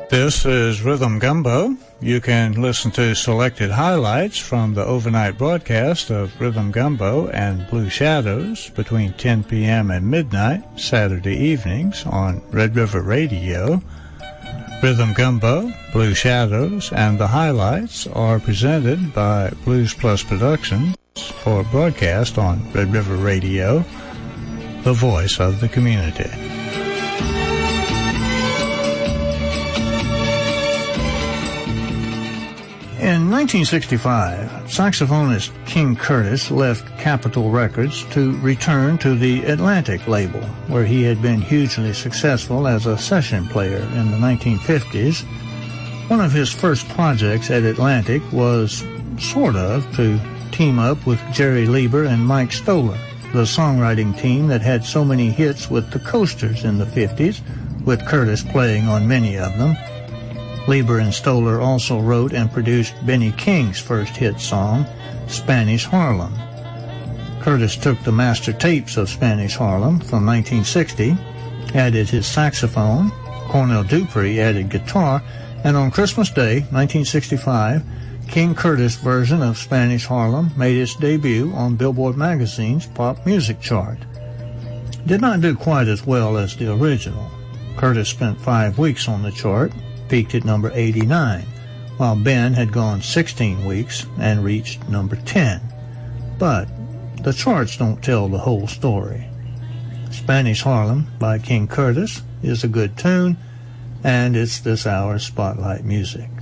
This is Rhythm Gumbo. You can listen to selected highlights from the overnight broadcast of Rhythm Gumbo and Blue Shadows between 10 p.m. and midnight Saturday evenings on Red River Radio. Rhythm Gumbo, Blue Shadows, and the highlights are presented by Blues Plus Productions for broadcast on Red River Radio, the voice of the community. In 1965, saxophonist King Curtis left Capitol Records to return to the Atlantic label, where he had been hugely successful as a session player in the 1950s. One of his first projects at Atlantic was to team up with Jerry Leiber and Mike Stoller, the songwriting team that had so many hits with the Coasters in the 50s, with Curtis playing on many of them. Leiber and Stoller also wrote and produced Benny King's first hit song, Spanish Harlem. Curtis took the master tapes of Spanish Harlem from 1960, added his saxophone, Cornell Dupree added guitar, and on Christmas Day, 1965, King Curtis' version of Spanish Harlem made its debut on Billboard magazine's pop music chart. It did not do quite as well as the original. Curtis spent 5 weeks on the chart, peaked at number 89, while Ben had gone 16 weeks and reached number 10. But the charts don't tell the whole story. Spanish Harlem by King Curtis is a good tune, and it's this hour's Spotlight Music.